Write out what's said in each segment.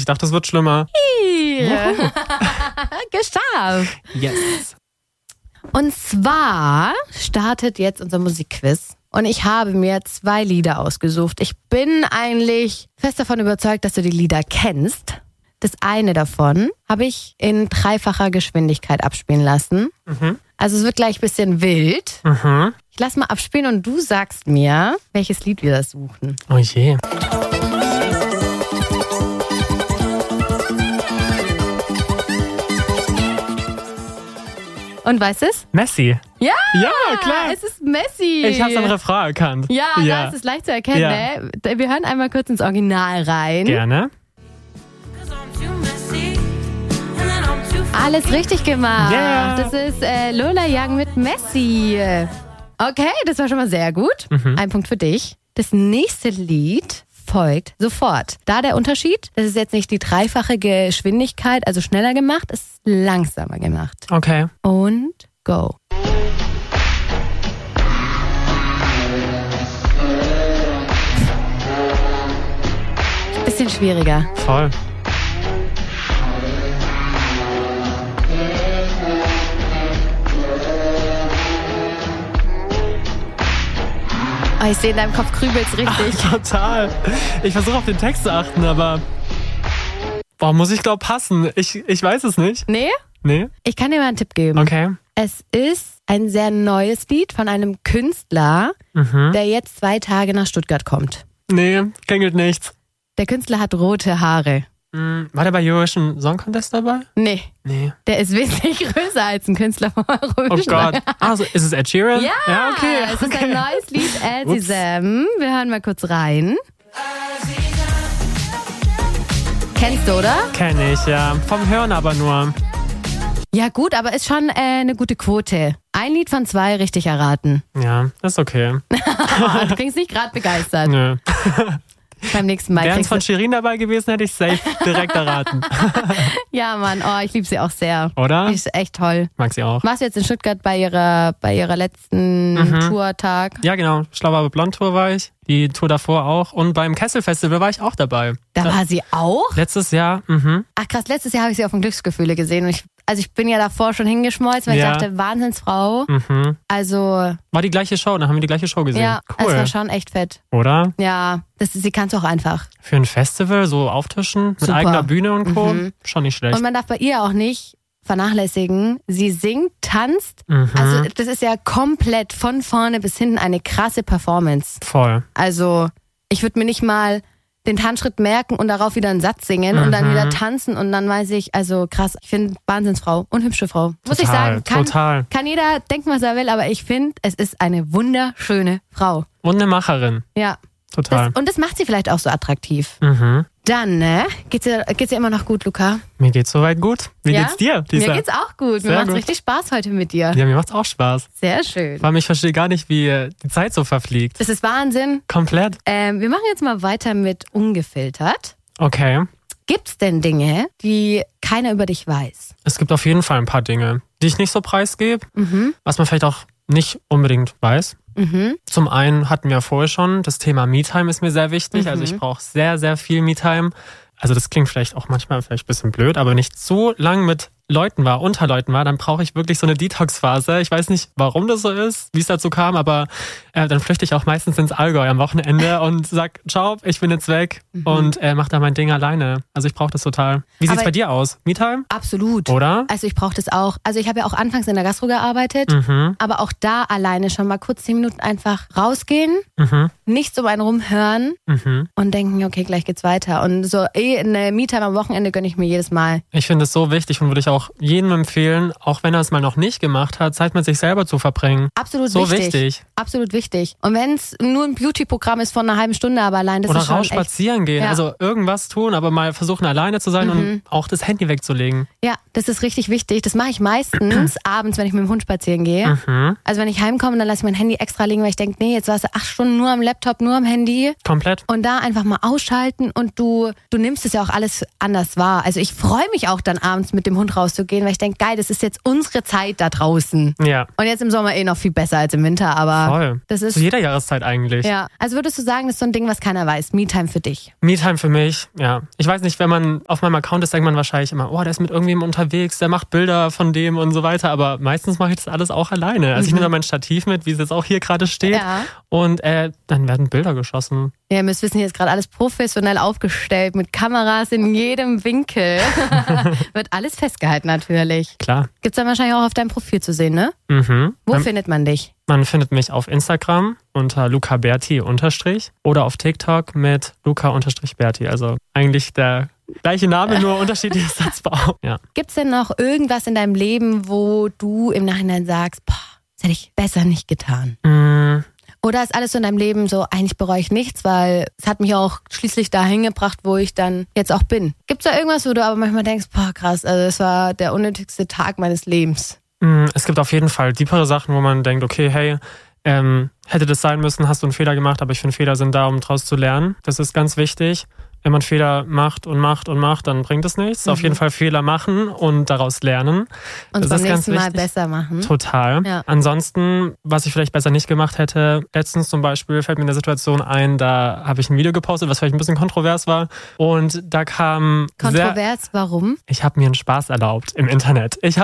dachte, es wird schlimmer. Geschafft. Yes. Und zwar startet jetzt unser Musikquiz. Und ich habe mir 2 Lieder ausgesucht. Ich bin eigentlich fest davon überzeugt, dass du die Lieder kennst. Das eine davon habe ich in 3-facher Geschwindigkeit abspielen lassen. Also es wird gleich ein bisschen wild. Ich lasse mal abspielen und du sagst mir, welches Lied wir da suchen. Oh je. Und weißt du es? Messi. Ja, Ja, klar. Es ist Messi. Ich hab's am Refrain erkannt. Ja, da ist es leicht zu erkennen. Ja. Ne? Wir hören einmal kurz ins Original rein. Gerne. Alles richtig gemacht. Yeah. Das ist Lola Young mit Messi. Okay, das war schon mal sehr gut. Ein Punkt für dich. Das nächste Lied folgt sofort. Da der Unterschied, das ist jetzt nicht die 3-fache Geschwindigkeit, also schneller gemacht, es ist langsamer gemacht. Okay. Und go. Bisschen schwieriger. Voll. Oh, ich sehe in deinem Kopf krübelt's richtig. Total. Ich versuche auf den Text zu achten, aber... Boah, muss ich glaub passen. Ich weiß es nicht. Nee? Nee? Ich kann dir mal einen Tipp geben. Okay. Es ist ein sehr neues Lied von einem Künstler, der jetzt 2 Tage nach Stuttgart kommt. Nee, klingelt nichts. Der Künstler hat rote Haare. War der bei Eurovision Song Contest dabei? Nee, Nee. der ist wesentlich größer als ein Künstler von Oh Eurovision. Gott. Also, ist es Ed Sheeran? Ja, okay. Es ist ein neues Lied, Elzizem. Wir hören mal kurz rein. Kennst du, oder? Kenn ich, ja. Vom Hören aber nur. Ja gut, aber ist schon eine gute Quote. Ein Lied von 2 richtig erraten. Ja, ist okay. Du klingst nicht gerade begeistert. Nö. Beim nächsten Mal Wären es kriegst von du... Shirin dabei gewesen, hätte ich safe direkt erraten. Ja, Mann, oh, ich liebe sie auch sehr. Oder? Die ist echt toll. Mag sie auch. Warst du jetzt in Stuttgart bei ihrer letzten Tourtag? Ja, genau. Schlauer Blond Tour war ich. Die Tour davor auch. Und beim Kessel Festival war ich auch dabei. Da war sie auch? Letztes Jahr, Ach krass, letztes Jahr habe ich sie auf dem Glücksgefühle gesehen. Und ich bin ja davor schon hingeschmolzen, weil Ja. ich dachte, Wahnsinnsfrau. Also, War die gleiche Show, dann haben wir die gleiche Show gesehen. ja, es Cool. war schon echt fett. Oder? Ja, sie kann es auch einfach. Für ein Festival so auftischen mit Super. eigener Bühne und Co. Schon nicht schlecht. Und man darf bei ihr auch nicht vernachlässigen. Sie singt, tanzt. Also das ist ja komplett von vorne bis hinten eine krasse Performance. Voll. Also ich würde mir nicht mal den Tanzschritt merken und darauf wieder einen Satz singen und dann wieder tanzen und dann weiß ich, also krass, ich finde Wahnsinnsfrau und hübsche Frau. Muss ich sagen, Total. kann jeder denken, was er will, aber ich finde, es ist eine wunderschöne Frau. Und eine Macherin. Ja. Total. Und das macht sie vielleicht auch so attraktiv. Dann, geht's dir immer noch gut, Luca? Mir geht's soweit gut. Wie Ja? geht's dir, Lisa? Mir geht's auch gut. Mir Sehr macht's gut. richtig Spaß heute mit dir. Ja, mir macht's auch Spaß. Sehr schön. Vor allem, ich verstehe gar nicht, wie die Zeit so verfliegt. Das ist Wahnsinn. Komplett. Wir machen jetzt mal weiter mit Ungefiltert. Okay. Gibt's denn Dinge, die keiner über dich weiß? Es gibt auf jeden Fall ein paar Dinge, die ich nicht so preisgebe, was man vielleicht auch nicht unbedingt weiß. Zum einen hatten wir ja vorher schon, das Thema Me-Time ist mir sehr wichtig. Also ich brauche sehr, sehr viel Me-Time. Also das klingt vielleicht auch manchmal vielleicht ein bisschen blöd, aber wenn ich so lang mit Leuten war, unter Leuten war, dann brauche ich wirklich so eine Detox-Phase. Ich weiß nicht, warum das so ist, wie es dazu kam, aber dann flüchte ich auch meistens ins Allgäu am Wochenende und sag, ciao, ich bin jetzt weg und mach da mein Ding alleine. Also ich brauche das total. Wie sieht's Aber bei dir aus? Me-Time? Absolut. Oder? Also ich brauche das auch. Also ich habe ja auch anfangs in der Gastro gearbeitet, aber auch da alleine schon mal kurz 10 Minuten einfach rausgehen, nichts um einen rumhören und denken, okay, gleich geht's weiter. Und so eine Me-Time am Wochenende gönne ich mir jedes Mal. Ich finde es so wichtig und würde ich auch jedem empfehlen, auch wenn er es mal noch nicht gemacht hat, Zeit mit sich selber zu verbringen. Absolut So wichtig. wichtig. Absolut wichtig. Und wenn es nur ein Beauty-Programm ist von einer halben Stunde, aber allein das Oder ist schon raus echt... spazieren gehen, Ja. also irgendwas tun, aber mal versuchen alleine zu sein und auch das Handy wegzulegen. Ja, das ist richtig wichtig. Das mache ich meistens abends, wenn ich mit dem Hund spazieren gehe. Also wenn ich heimkomme, dann lasse ich mein Handy extra liegen, weil ich denke, nee, jetzt warst du 8 Stunden nur am Laptop, nur am Handy. Komplett. Und da einfach mal ausschalten und du nimmst es ja auch alles anders wahr. Also ich freue mich auch dann abends mit dem Hund rauszugehen, weil ich denke, geil, das ist jetzt unsere Zeit da draußen. Ja. Und jetzt im Sommer noch viel besser als im Winter, aber voll. Das ist zu jeder Jahreszeit eigentlich. Ja. Also würdest du sagen, das ist so ein Ding, was keiner weiß. Me-Time für dich. Me-Time für mich, ja. Ich weiß nicht, wenn man auf meinem Account ist, denkt man wahrscheinlich immer, der ist mit irgendwem unterwegs, der macht Bilder von dem und so weiter, aber meistens mache ich das alles auch alleine. Also ich nehme da mein Stativ mit, wie es jetzt auch hier gerade steht, und dann werden Bilder geschossen. Ja, ihr müsst wissen, hier ist gerade alles professionell aufgestellt, mit Kameras in jedem Winkel. Wird alles festgehalten natürlich. Klar. Gibt's dann wahrscheinlich auch auf deinem Profil zu sehen, ne? Mhm. Wo findet man dich? Man findet mich auf Instagram unter lucaberti_ oder auf TikTok mit luca_berti. Also eigentlich der gleiche Name, nur unterschiedliches Satzbau. Ja. Gibt's denn noch irgendwas in deinem Leben, wo du im Nachhinein sagst, das hätte ich besser nicht getan? Oder ist alles so in deinem Leben so, eigentlich bereue ich nichts, weil es hat mich auch schließlich dahin gebracht, wo ich dann jetzt auch bin? Gibt's da irgendwas, wo du aber manchmal denkst, krass, also das war der unnötigste Tag meines Lebens? Es gibt auf jeden Fall tiefere Sachen, wo man denkt, okay, hey, hätte das sein müssen, hast du einen Fehler gemacht, aber ich finde, Fehler sind da, um daraus zu lernen. Das ist ganz wichtig. Wenn man Fehler macht, dann bringt es nichts. Auf jeden Fall Fehler machen und daraus lernen. Und das beim ist ganz nächsten Mal wichtig. besser machen. Total. Ja. Ansonsten, was ich vielleicht besser nicht gemacht hätte, letztens zum Beispiel fällt mir eine Situation ein, da habe ich ein Video gepostet, was vielleicht ein bisschen kontrovers war. Und da kam Kontrovers, warum? Ich habe mir einen Spaß erlaubt im Internet. Das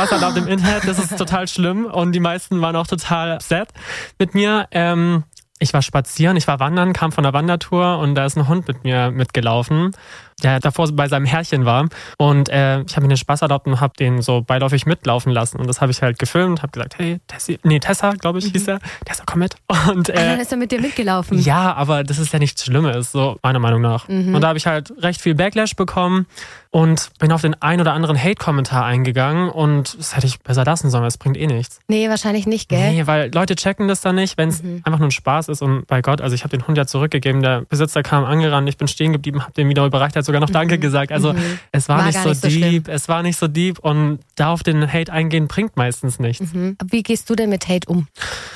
ist total schlimm und die meisten waren auch total upset mit mir. Ich war spazieren, ich war wandern, kam von der Wandertour und da ist ein Hund mit mir mitgelaufen, der davor bei seinem Herrchen war. Und ich habe mir den Spaß erlaubt und habe den so beiläufig mitlaufen lassen. Und das habe ich halt gefilmt und habe gesagt, hey, Tessa, glaube ich, hieß er. Tessa, komm mit. Und dann ist er mit dir mitgelaufen. Ja, aber das ist ja nichts Schlimmes, so meiner Meinung nach. Und da habe ich halt recht viel Backlash bekommen und bin auf den ein oder anderen Hate-Kommentar eingegangen und das hätte ich besser lassen sollen, weil es bringt eh nichts. Nee, wahrscheinlich nicht, gell? Nee, weil Leute checken das dann nicht, wenn es einfach nur ein Spaß ist und bei Gott, also ich habe den Hund ja zurückgegeben, der Besitzer kam angerannt, ich bin stehen geblieben, habe den wieder überreicht, er hat sogar noch Danke gesagt. Also es war nicht so deep und da auf den Hate eingehen bringt meistens nichts. Wie gehst du denn mit Hate um?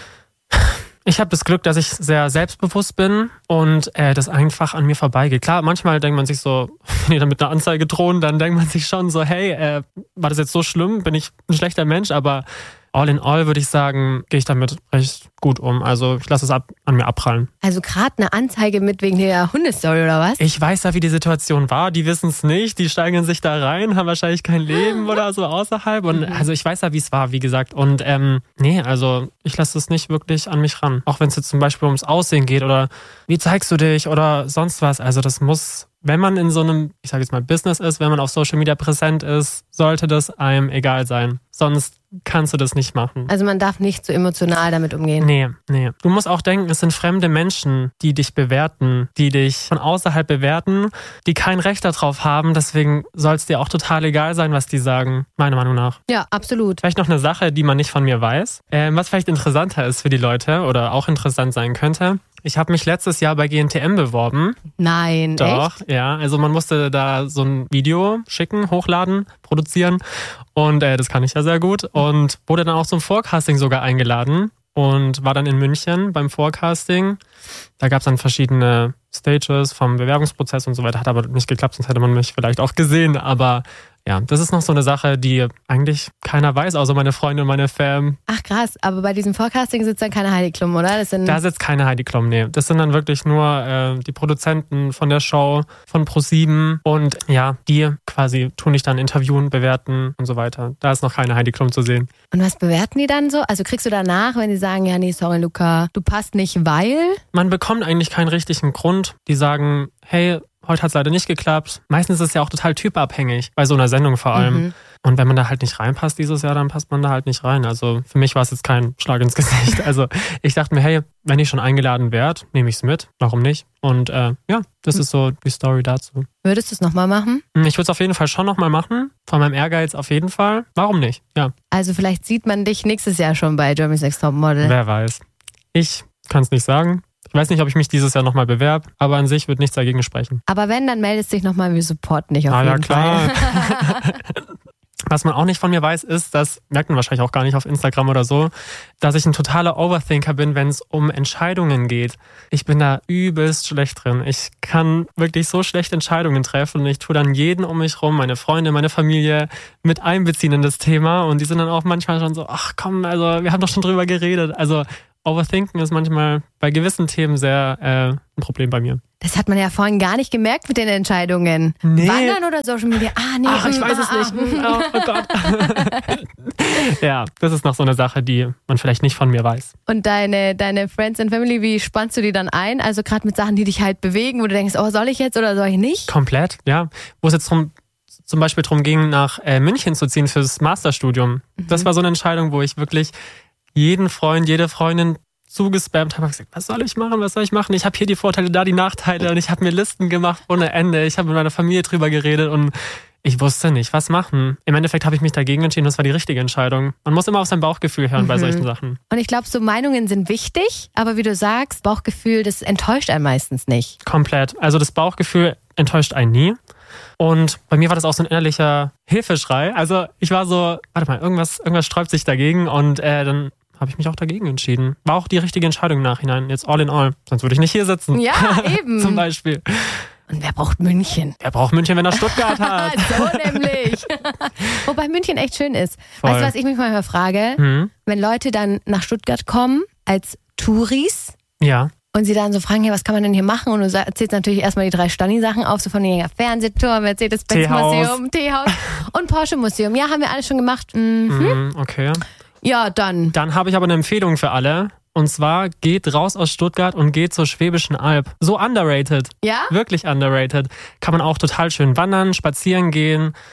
Ich habe das Glück, dass ich sehr selbstbewusst bin und das einfach an mir vorbeigeht. Klar, manchmal denkt man sich so, wenn die dann mit einer Anzeige drohen, dann denkt man sich schon so, hey, war das jetzt so schlimm? Bin ich ein schlechter Mensch? Aber all in all würde ich sagen, gehe ich damit recht gut um. Also ich lasse es an mir abprallen. Also gerade eine Anzeige mit wegen der Hundestory oder was? Ich weiß ja, wie die Situation war. Die wissen es nicht. Die steigern sich da rein, haben wahrscheinlich kein Leben oder so außerhalb. Und also ich weiß ja, wie es war, wie gesagt. Und also ich lasse es nicht wirklich an mich ran. Auch wenn es jetzt zum Beispiel ums Aussehen geht oder wie zeigst du dich oder sonst was. Also das muss, wenn man in so einem, ich sage jetzt mal Business ist, wenn man auf Social Media präsent ist, sollte das einem egal sein. Sonst kannst du das nicht machen. Also man darf nicht so emotional damit umgehen. Nee. Du musst auch denken, es sind fremde Menschen, die dich bewerten, die dich von außerhalb bewerten, die kein Recht darauf haben. Deswegen soll es dir auch total egal sein, was die sagen, meiner Meinung nach. Ja, absolut. Vielleicht noch eine Sache, die man nicht von mir weiß, was vielleicht interessanter ist für die Leute oder auch interessant sein könnte. Ich habe mich letztes Jahr bei GNTM beworben. Nein, Doch, echt? Ja. Also man musste da so ein Video schicken, hochladen, produzieren und das kann ich ja sehr gut und wurde dann auch zum Forecasting sogar eingeladen und war dann in München beim Forecasting. Da gab es dann verschiedene Stages vom Bewerbungsprozess und so weiter. Hat aber nicht geklappt, sonst hätte man mich vielleicht auch gesehen, aber ja, das ist noch so eine Sache, die eigentlich keiner weiß, außer meine Freunde und meine Fam. Ach krass, aber bei diesem Forecasting sitzt dann keine Heidi Klum, oder? Da sitzt keine Heidi Klum, nee. Das sind dann wirklich nur die Produzenten von der Show, von ProSieben und ja, die quasi tun dich dann interviewen, bewerten und so weiter. Da ist noch keine Heidi Klum zu sehen. Und was bewerten die dann so? Also kriegst du danach, wenn die sagen, ja nee, sorry Luca, du passt nicht, weil? Man bekommt eigentlich keinen richtigen Grund. Die sagen, hey, heute hat es leider nicht geklappt. Meistens ist es ja auch total typabhängig, bei so einer Sendung vor allem. Und wenn man da halt nicht reinpasst dieses Jahr, dann passt man da halt nicht rein. Also für mich war es jetzt kein Schlag ins Gesicht. Also ich dachte mir, hey, wenn ich schon eingeladen werde, nehme ich es mit. Warum nicht? Und das ist so die Story dazu. Würdest du es nochmal machen? Ich würde es auf jeden Fall schon nochmal machen. Von meinem Ehrgeiz auf jeden Fall. Warum nicht? Ja. Also vielleicht sieht man dich nächstes Jahr schon bei Germany's Next Topmodel. Wer weiß. Ich kann es nicht sagen. Ich weiß nicht, ob ich mich dieses Jahr nochmal bewerbe, aber an sich wird nichts dagegen sprechen. Aber wenn, dann meldest dich nochmal, wir supporten dich auf jeden Fall. Ja, klar. Was man auch nicht von mir weiß, ist, das merkt man wahrscheinlich auch gar nicht auf Instagram oder so, dass ich ein totaler Overthinker bin, wenn es um Entscheidungen geht. Ich bin da übelst schlecht drin. Ich kann wirklich so schlecht Entscheidungen treffen. Ich tue dann jeden um mich rum, meine Freunde, meine Familie mit einbeziehen in das Thema. Und die sind dann auch manchmal schon so, ach komm, also wir haben doch schon drüber geredet. Also Overthinken ist manchmal bei gewissen Themen sehr ein Problem bei mir. Das hat man ja vorhin gar nicht gemerkt mit den Entscheidungen. Nee. Wandern oder Social Media? Nee. Ach, ich weiß es nicht. Oh Gott. Ja, das ist noch so eine Sache, die man vielleicht nicht von mir weiß. Und deine Friends and Family, wie spannst du die dann ein? Also gerade mit Sachen, die dich halt bewegen, wo du denkst, oh, soll ich jetzt oder soll ich nicht? Komplett, ja. Wo es jetzt zum Beispiel darum ging, nach München zu ziehen fürs Masterstudium. Das war so eine Entscheidung, wo ich wirklich jeden Freund, jede Freundin zugespammt habe und gesagt, was soll ich machen? Ich habe hier die Vorteile, da die Nachteile und ich habe mir Listen gemacht ohne Ende. Ich habe mit meiner Familie drüber geredet und ich wusste nicht, was machen. Im Endeffekt habe ich mich dagegen entschieden, das war die richtige Entscheidung. Man muss immer auf sein Bauchgefühl hören bei solchen Sachen. Und ich glaube, so Meinungen sind wichtig, aber wie du sagst, Bauchgefühl, das enttäuscht einen meistens nicht. Komplett. Also das Bauchgefühl enttäuscht einen nie. Und bei mir war das auch so ein innerlicher Hilfeschrei. Also ich war so, warte mal, irgendwas sträubt sich dagegen und dann habe ich mich auch dagegen entschieden. War auch die richtige Entscheidung im Nachhinein, jetzt all in all. Sonst würde ich nicht hier sitzen. Ja, eben. Zum Beispiel. Und wer braucht München? Wer braucht München, wenn er Stuttgart hat? So nämlich. Wobei München echt schön ist. Voll. Weißt du, was ich mich manchmal frage? Wenn Leute dann nach Stuttgart kommen als Touris Ja. und sie dann so fragen, hey, was kann man denn hier machen? Und du erzählst natürlich erstmal die 3 Stani-Sachen auf, so von dem Fernsehturm, Mercedes-Benz-Museum, Teehaus und Porsche-Museum. Ja, haben wir alles schon gemacht. Okay. Ja, dann. Dann habe ich aber eine Empfehlung für alle. Und zwar geht raus aus Stuttgart und geht zur Schwäbischen Alb. So underrated. Ja? Wirklich underrated. Kann man auch total schön wandern, spazieren gehen.